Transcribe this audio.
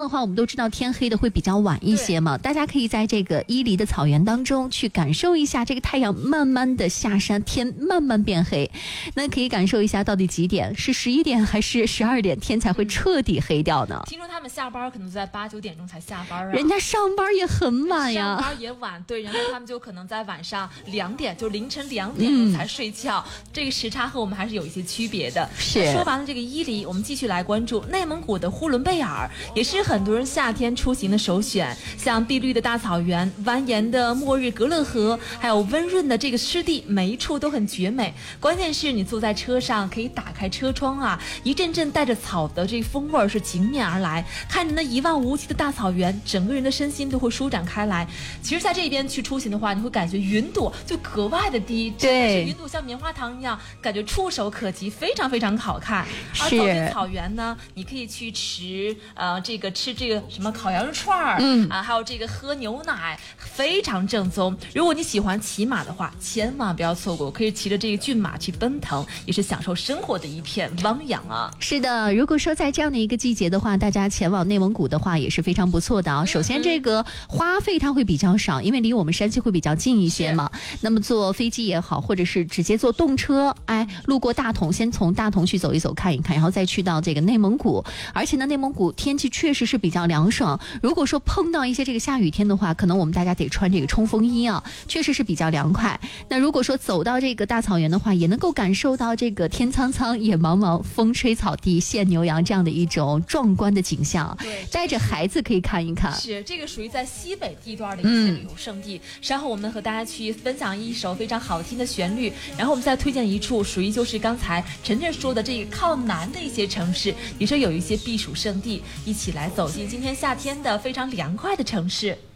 的话，我们都知道天黑的会比较晚一些嘛，大家可以在这个伊犁的草原当中去感受一下这个太阳慢慢的下山，天慢慢变黑。那可以感受一下到底几点，是11点还是12点天才会彻底黑掉呢？ 听说他们下班可能在8、9点钟才下班啊， 人家上班也很晚呀， 上班也晚，对，然后他们就可能在晚上2点，就凌晨2点钟才睡觉，这个时差和我们还是有一些区别的。 是。 说完了这个伊犁，我们继续来关注内蒙古的呼伦贝尔，也是很多人夏天出行的首选。像碧绿的大草原、蜿蜒的末日格勒河，还有温润的这个湿地，每一处都很绝美。关键是你坐在车上，可以打开车窗啊，一阵阵带着草的这个风味是迎面而来，看着那一望无际的大草原，整个人的身心都会舒展开来。其实在这边去出行的话，你会感觉云朵就格外的低， 对， 云朵像棉花糖一样，感觉触手可及，非常非常好看。而走进草原呢，你可以去吃这个什么烤羊肉串儿，还有这个喝牛奶，非常正宗。如果你喜欢骑马的话，千万不要错过，可以骑着这个骏马去奔腾，也是享受生活的一片汪洋啊。 是的，如果说在这样的一个季节的话，大家前往内蒙古的话也是非常不错的啊。首先这个花费它会比较少，因为离我们山西会比较近一些嘛。那么坐飞机也好，或者是直接坐动车，路过大同，先从大同去走一走看一看，然后再去到这个内蒙古。而且呢，内蒙古天气确实是比较凉爽，如果说碰到一些这个下雨天的话，可能我们大家得穿这个冲锋衣啊，确实是比较凉快。那如果说走到这个大草原的话，也能够感受到这个天苍苍野茫茫，风吹草低见牛羊这样的一种壮观的景象。 对， 带着孩子可以看一看。 是，这个属于在西北地段的一些旅游胜地。稍后我们和大家去分享一首非常好听的旋律，然后我们再推荐一处属于就是刚才陈震说的这个靠南的一些城市，也是有一些避暑胜地，一起来走进今天夏天的非常凉快的城市。